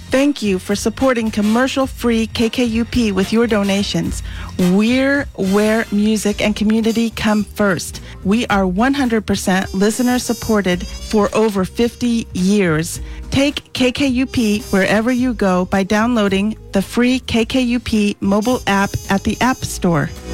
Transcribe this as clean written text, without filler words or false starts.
Thank you for supporting commercial-free KKUP with your donations. We're where music and community come first. We are 100% listener-supported for over 50 years. Take KKUP wherever you go by downloading the free KKUP mobile app at the App Store.